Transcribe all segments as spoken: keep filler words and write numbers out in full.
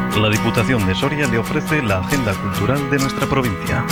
La Diputación de Soria le ofrece la agenda cultural de nuestra provincia.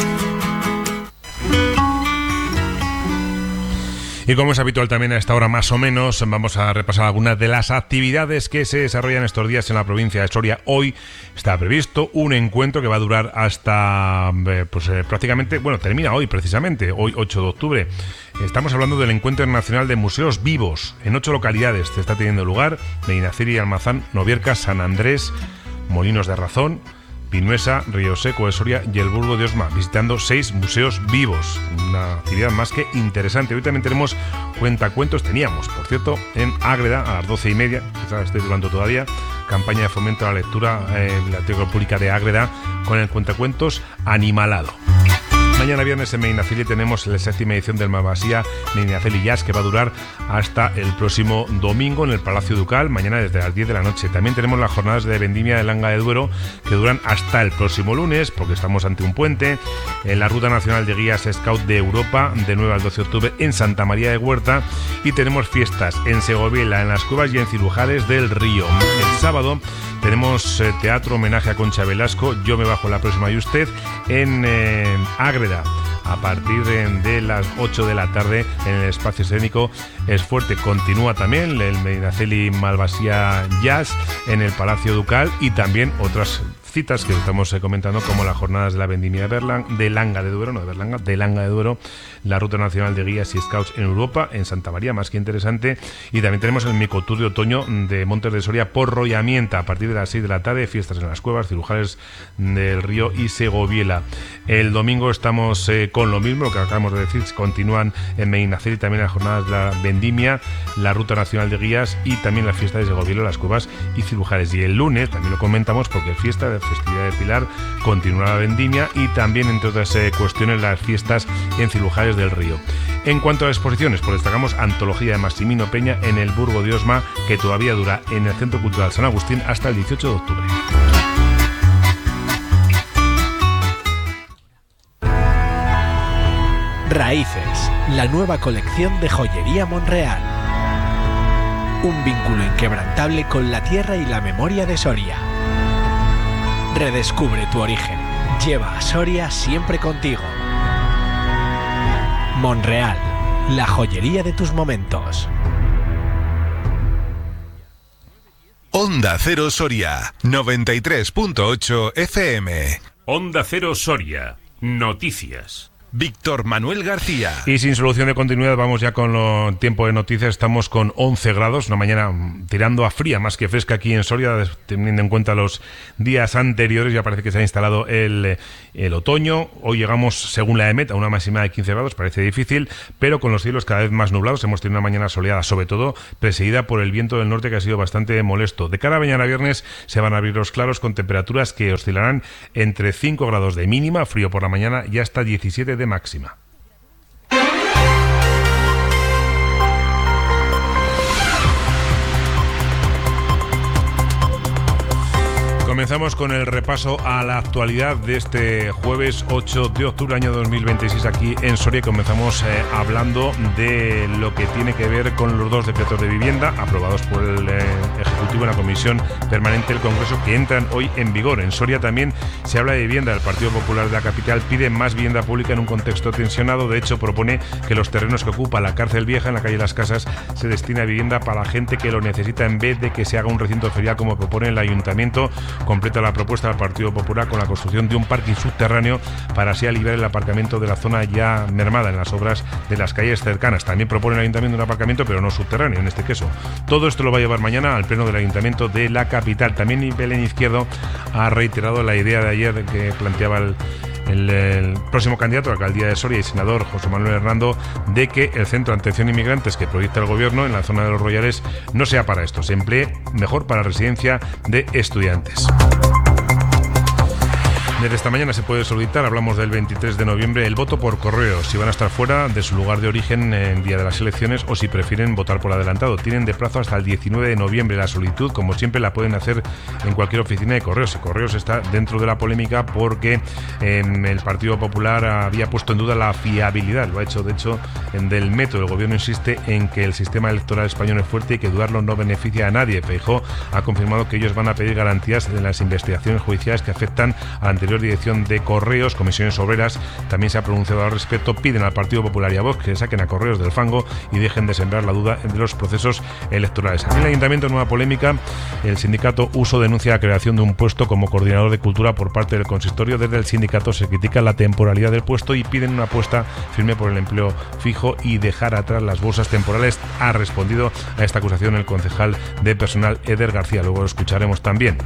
Y como es habitual también a esta hora más o menos, vamos a repasar algunas de las actividades que se desarrollan estos días en la provincia de Soria. Hoy está previsto un encuentro que va a durar hasta, pues eh, prácticamente, bueno, termina hoy precisamente, hoy ocho de octubre. Estamos hablando del Encuentro Nacional de Museos Vivos. En ocho localidades se está teniendo lugar: Medinaceli, Almazán, Novierca, San Andrés, Molinos de Razón, Vinuesa, Río Seco de Soria y el Burgo de Osma, visitando seis museos vivos. Una actividad más que interesante. Hoy también tenemos cuentacuentos, teníamos, por cierto, en Ágreda a las doce y media, quizás estoy durando todavía, campaña de fomento a la lectura en eh, la Biblioteca Pública de Ágreda con el cuentacuentos Animalado. Mañana viernes en Medinaceli tenemos la séptima edición del Malvasía Medinaceli Jazz, que va a durar hasta el próximo domingo en el Palacio Ducal, mañana desde las diez de la noche. También tenemos las jornadas de vendimia de Langa de Duero, que duran hasta el próximo lunes, porque estamos ante un puente, en la Ruta Nacional de Guías Scout de Europa, de nueve al doce de octubre en Santa María de Huerta, y tenemos fiestas en Segovia, en las Cuevas y en Cirujales del Río. El sábado tenemos eh, teatro homenaje a Concha Velasco, Yo me bajo la próxima y usted, en eh, Ágreda, a partir de, de las ocho de la tarde en el espacio escénico Es Fuerte. Continúa también el Medinaceli Malvasía Jazz en el Palacio Ducal, y también otras citas que estamos eh, comentando, como las jornadas de la vendimia de, Berlan, de Langa de Duero, no de Berlanga, de Langa de Duero, la Ruta Nacional de Guías y Scouts en Europa, en Santa María, más que interesante. Y también tenemos el Micotur de otoño de Montes de Soria por Royamienta, a partir de las seis de la tarde, fiestas en las Cuevas, Cirujales del Río y Segoviela. El domingo estamos eh, con lo mismo, lo que acabamos de decir, continúan en Medinaceli también las jornadas de la vendimia, la Ruta Nacional de Guías y también la fiesta de Segoviela, las Cuevas y Cirujales. Y el lunes también lo comentamos porque es fiesta de festividad de Pilar, continúa la vendimia y también, entre otras eh, cuestiones, las fiestas en Cirujales del Río. En cuanto a exposiciones, pues destacamos Antología de Maximino Peña en el Burgo de Osma, que todavía dura en el Centro Cultural San Agustín hasta el dieciocho de octubre. Raíces, la nueva colección de joyería Monreal. Un vínculo inquebrantable con la tierra y la memoria de Soria. Redescubre tu origen. Lleva a Soria siempre contigo. Monreal, la joyería de tus momentos. Onda Cero Soria, noventa y tres punto ocho F M. Onda Cero Soria, noticias. Víctor Manuel García. Y sin solución de continuidad, vamos ya con el tiempo de noticias. Estamos con once grados, una mañana tirando a fría más que fresca aquí en Soria, teniendo en cuenta los días anteriores. Ya parece que se ha instalado el, el otoño. Hoy llegamos, según la EMET, a una máxima de quince grados, parece difícil, pero con los cielos cada vez más nublados. Hemos tenido una mañana soleada, sobre todo precedida por el viento del norte, que ha sido bastante molesto. De cara a mañana viernes se van a abrir los claros con temperaturas que oscilarán entre cinco grados de mínima, frío por la mañana, y hasta diecisiete de máxima. Comenzamos con el repaso a la actualidad de este jueves ocho de octubre año dos mil veintiséis aquí en Soria. Comenzamos eh, hablando de lo que tiene que ver con los dos decretos de vivienda aprobados por el eh, Ejecutivo en la Comisión Permanente del Congreso, que entran hoy en vigor. En Soria también se habla de vivienda. El Partido Popular de la capital pide más vivienda pública en un contexto tensionado. De hecho, propone que los terrenos que ocupa la cárcel vieja en la calle Las Casas se destine a vivienda para la gente que lo necesita, en vez de que se haga un recinto ferial como propone el Ayuntamiento. Completa la propuesta del Partido Popular con la construcción de un parking subterráneo para así aliviar el aparcamiento de la zona ya mermada en las obras de las calles cercanas. También propone el Ayuntamiento un aparcamiento, pero no subterráneo en este caso. Todo esto lo va a llevar mañana al pleno del Ayuntamiento de la capital. También Belén Izquierdo ha reiterado la idea de ayer que planteaba el El, el próximo candidato a la alcaldía de Soria y senador José Manuel Hernando, de que el centro de atención a inmigrantes que proyecta el gobierno en la zona de los Royales no sea para esto, se emplee mejor para residencia de estudiantes. Desde esta mañana se puede solicitar, hablamos del veintitrés de noviembre, el voto por correo, si van a estar fuera de su lugar de origen en día de las elecciones o si prefieren votar por adelantado. Tienen de plazo hasta el diecinueve de noviembre. La solicitud, como siempre, la pueden hacer en cualquier oficina de correos. Y Correos está dentro de la polémica porque eh, el Partido Popular había puesto en duda la fiabilidad. Lo ha hecho, de hecho, en del método. El gobierno insiste en que el sistema electoral español es fuerte y que dudarlo no beneficia a nadie. Feijóo ha confirmado que ellos van a pedir garantías en las investigaciones judiciales que afectan a la anterior dirección de Correos. Comisiones Obreras también se ha pronunciado al respecto. Piden al Partido Popular y a Vox que saquen a Correos del fango y dejen de sembrar la duda de los procesos electorales. En el Ayuntamiento, nueva polémica. El sindicato Uso denuncia la creación de un puesto como coordinador de cultura por parte del consistorio. Desde el sindicato se critica la temporalidad del puesto y piden una apuesta firme por el empleo fijo y dejar atrás las bolsas temporales. Ha respondido a esta acusación el concejal de personal Eder García. Luego lo escucharemos también.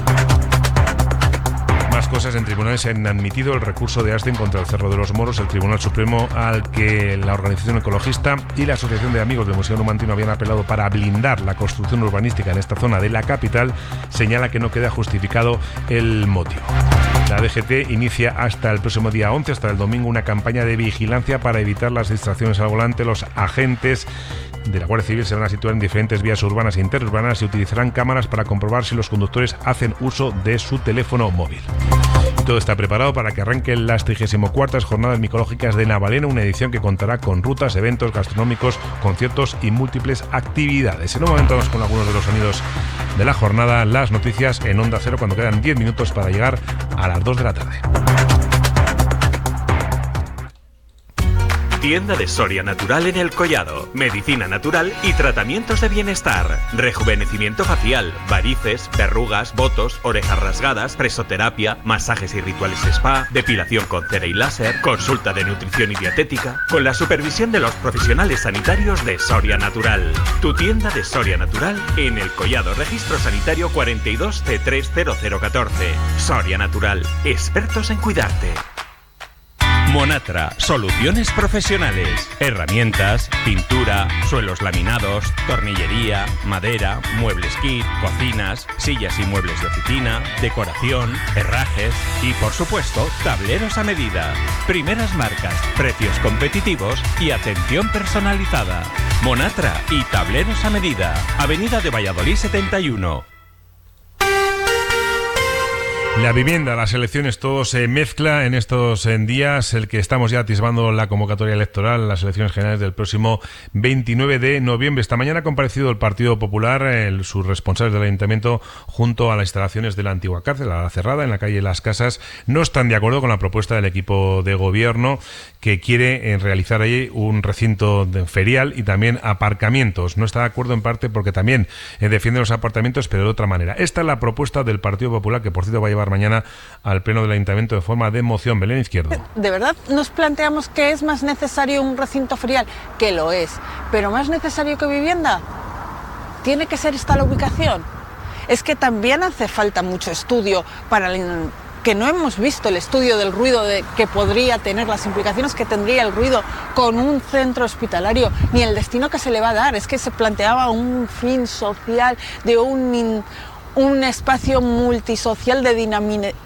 Más cosas. En tribunales se han admitido el recurso de Astin contra el Cerro de los Moros. El Tribunal Supremo, al que la organización ecologista y la Asociación de Amigos del Museo Numantino habían apelado para blindar la construcción urbanística en esta zona de la capital, señala que no queda justificado el motivo. La D G T inicia hasta el próximo día once, hasta el domingo, una campaña de vigilancia para evitar las distracciones al volante. Los agentes de la Guardia Civil se van a situar en diferentes vías urbanas e interurbanas y utilizarán cámaras para comprobar si los conductores hacen uso de su teléfono móvil. Todo está preparado para que arranquen las trigésimo cuartas Jornadas Micológicas de Navalena, una edición que contará con rutas, eventos gastronómicos, conciertos y múltiples actividades. En un momento vamos con algunos de los sonidos de la jornada, las noticias en Onda Cero cuando quedan diez minutos para llegar a las dos de la tarde. Tienda de Soria Natural en El Collado. Medicina natural y tratamientos de bienestar. Rejuvenecimiento facial, varices, verrugas, botos, orejas rasgadas, presoterapia, masajes y rituales spa, depilación con cera y láser, consulta de nutrición y dietética, con la supervisión de los profesionales sanitarios de Soria Natural. Tu tienda de Soria Natural en El Collado. Registro sanitario cuarenta y dos C tres cero cero uno cuatro. Soria Natural. Expertos en cuidarte. Monatra, soluciones profesionales, herramientas, pintura, suelos laminados, tornillería, madera, muebles kit, cocinas, sillas y muebles de oficina, decoración, herrajes y, por supuesto, tableros a medida. Primeras marcas, precios competitivos y atención personalizada. Monatra y tableros a medida. Avenida de Valladolid setenta y uno. La vivienda, las elecciones, todo se mezcla en estos en días, el que estamos ya atisbando la convocatoria electoral, las elecciones generales del próximo veintinueve de noviembre. Esta mañana ha comparecido el Partido Popular, el, sus responsables del Ayuntamiento, junto a las instalaciones de la antigua cárcel, a la cerrada, en la calle Las Casas. No están de acuerdo con la propuesta del equipo de gobierno, que quiere eh, realizar ahí un recinto de ferial y también aparcamientos. No está de acuerdo en parte porque también eh, defiende los apartamentos, pero de otra manera. Esta es la propuesta del Partido Popular, que por cierto va a llevar mañana al Pleno del Ayuntamiento de forma de moción. Belén Izquierdo. De verdad nos planteamos que es más necesario un recinto ferial, que lo es, pero más necesario que vivienda. ¿Tiene que ser esta la ubicación? Es que también hace falta mucho estudio para el, que no hemos visto el estudio del ruido de, que podría tener, las implicaciones que tendría el ruido con un centro hospitalario, ni el destino que se le va a dar. Es que se planteaba un fin social de un... un espacio multisocial de